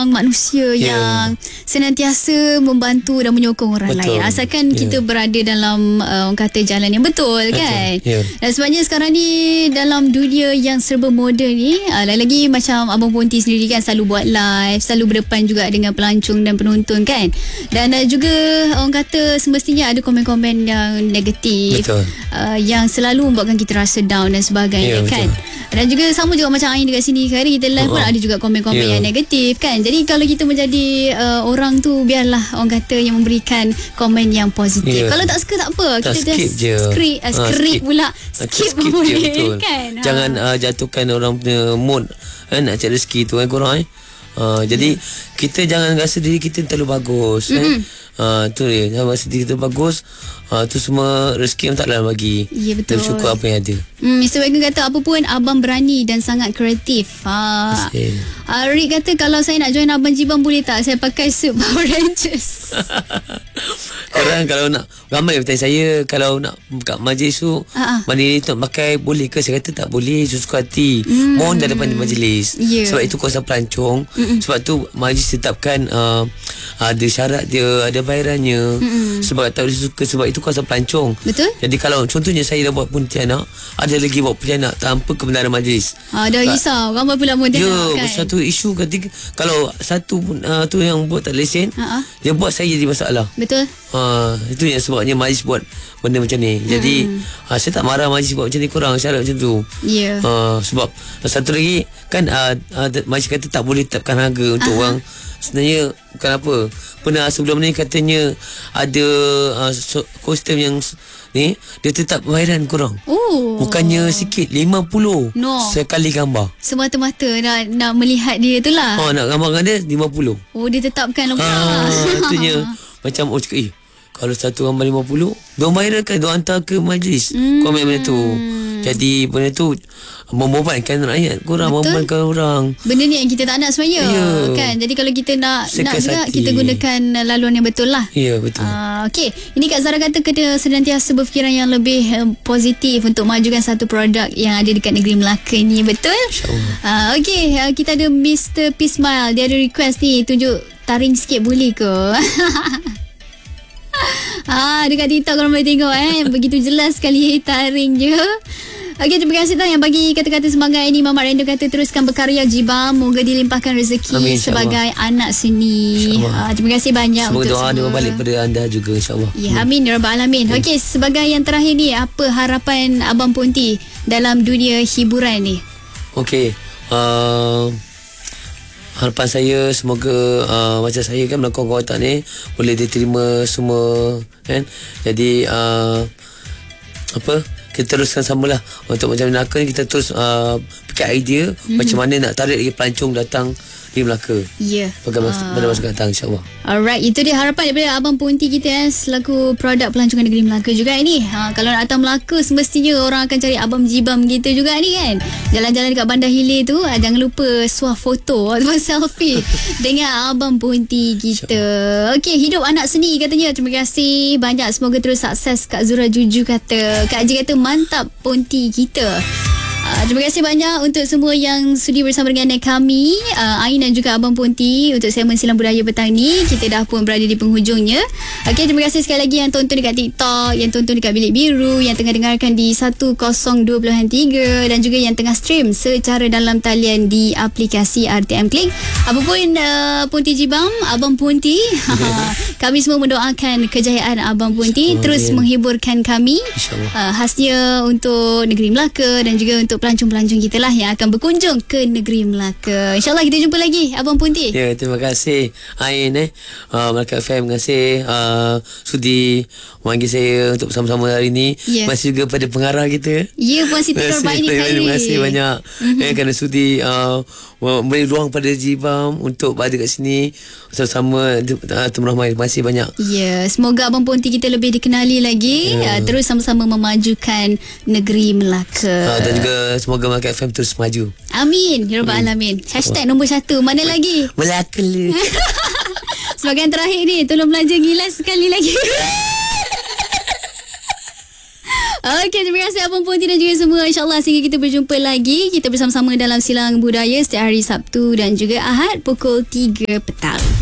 seorang manusia yang senantiasa membantu dan menyokong orang lain. Asalkan kita berada dalam orang kata jalan yang betul. Kan? Dan sebabnya sekarang ni dalam dunia yang serba moden ni, lagi-lagi macam Abang Ponti sendiri kan selalu buat live, selalu berdepan juga dengan pelancong dan penonton kan. Dan juga orang kata semestinya ada komen-komen yang negatif, yang selalu membuatkan kita rasa down dan sebagainya kan. Dan juga sama juga macam Ain dekat sini, kadang kita live pun ada juga komen-komen yang negatif kan. Jadi kalau kita menjadi orang tu, biarlah orang kata yang memberikan komen yang positif. Kalau tak suka tak apa, kita just skip pula. Skip boleh kan. Jangan jatuhkan orang punya mood nak cari rezeki tu korang jadi kita jangan rasa diri kita terlalu bagus tu dia, jangan rasa diri kita bagus. Tu semua rezeki yang tak dalam bagi. Ya, betul. Dan syukur apa yang ada. Mr. Wagon kata apa pun abang berani dan sangat kreatif. Rick kata kalau saya nak join Abang Jibam boleh tak saya pakai suit Power Rangers. Korang kalau nak, ramai bertanya saya kalau nak kat majlis tu mandiri tu pakai boleh ke? Saya kata tak boleh, suka hati. Mohon dah depan majlis. Sebab itu kuasa pelancong. Sebab tu majlis tetapkan ada syarat dia, ada bayarannya. Sebab tak boleh suka, sebab itu kuasa pelancong. Betul. Jadi kalau contohnya saya dah buat Pontianak, ada lagi buat Pontianak tanpa kebenaran majlis. Dah risau ramai pula Pontianak kan. Satu isu ketika kalau satu tu yang buat tak lesen, dia buat saya jadi masalah. Betul. Itu yang sebabnya majlis buat benda macam ni. Jadi saya tak marah majlis buat macam ni, korang syarat macam tu. Sebab satu lagi kan majlis kata tak boleh tetapkan harga untuk orang. Sebenarnya bukan apa. Pernah sebelum ni katanya ada kostum yang ni dia tetap bayaran korang. Bukannya sikit, 50 sekali gambar. Semata-mata nak melihat dia tu lah. Nak gambar dengan dia 50. Dia tetapkan lah. Itunya macam cakap kalau satu gambar 50, diorang bayarkan, diorang hantar ke majlis. Komen benda tu. Jadi benda tu membebankan rakyat korang, membebankan orang. Benda ni yang kita tak nak sebenarnya kan. Jadi kalau kita nak juga, kita gunakan laluan yang betul lah. Ya, betul. Okey, ini Kak Zara kata kena senantiasa berfikiran yang lebih positif untuk majukan satu produk yang ada dekat negeri Melaka ni. Betul? InsyaAllah. Okey, kita ada Mr. P Smile. Dia ada request ni, tunjuk taring sikit boleh ke? Dekat TikTok korang boleh tengok begitu jelas sekali taring je. Okey, terima kasih yang bagi kata-kata semangat ini. Mamat Random kata teruskan berkarya Jibam, moga dilimpahkan rezeki. Amin, sebagai anak seni. Terima kasih banyak. Semoga untuk doa dia balik pada anda juga, insyaAllah. Amin ya rabbal alamin. Okey, sebagai yang terakhir ni, apa harapan Abang Ponti dalam dunia hiburan ni? Okey, harapan saya semoga macam saya kan melakon kawatan ni boleh diterima semua kan. Jadi kita teruskan samalah untuk macam Melaka ni, kita terus fikir idea macam mana nak tarik lagi pelancong datang di Melaka. Pada masa datang, insyaAllah. Alright, itu dia harapan daripada Abang Ponti kita selaku produk pelancongan negeri Melaka juga ini. Kalau nak datang Melaka, semestinya orang akan cari Abang Jibam kita juga ni kan. Jalan-jalan dekat Bandar Hilir tu, jangan lupa suah foto atau selfie dengan Abang Ponti kita. Okey, hidup anak seni katanya. Terima kasih banyak, semoga terus sukses. Kak Zura Juju kata, Kak Haji kata mantap Ponti kita. Terima kasih banyak untuk semua yang sudi bersama dengan kami, Ain dan juga Abang Ponti untuk segmen Silang Budaya petang ni. Kita dah pun berada di penghujungnya. Okey, terima kasih sekali lagi yang tonton dekat TikTok, yang tonton dekat Bilik Biru, yang tengah dengarkan di 102.3 dan juga yang tengah stream secara dalam talian di aplikasi RTM Klik. Apapun Ponti Jibam, Abang Ponti, kami semua mendoakan kejayaan Abang Ponti terus menghiburkan kami, khasnya untuk negeri Melaka dan juga untuk pelancong-pelancong kita lah yang akan berkunjung ke negeri Melaka. InsyaAllah kita jumpa lagi Abang Ponti. Terima kasih Ain Melaka FM. Terima kasih sudi memanggil saya untuk bersama-sama hari ni. Masih juga pada pengarah kita. Puan Siti Nurbaini Khairi. Terima kasih banyak kerana sudi memberi ruang pada Jibam untuk berada kat sini bersama Temu Rahmai. Terima kasih banyak. Semoga Abang Ponti kita lebih dikenali lagi, terus sama-sama memajukan negeri Melaka. Dan juga semoga Melaka FM terus maju. Amin ya rabbal alamin. Hashtag nombor 1 mana lagi? Melaka. Sebagai yang terakhir ni, tolong belajar gilas sekali lagi. Okey, terima kasih Abang Ponti dan juga semua. InsyaAllah sehingga kita berjumpa lagi. Kita bersama-sama dalam Silang Budaya setiap hari Sabtu dan juga Ahad pukul 3 petang.